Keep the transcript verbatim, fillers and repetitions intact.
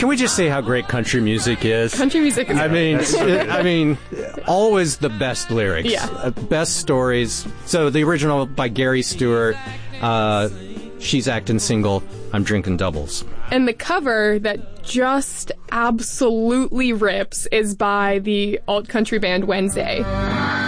we just say how great country music is? Country music is I mean, it, I mean, always the best lyrics. Yeah. Uh, best stories. So the original by Gary Stewart, uh, She's Acting Single, I'm Drinking Doubles. And the cover that just absolutely rips is by the alt country band Wednesday.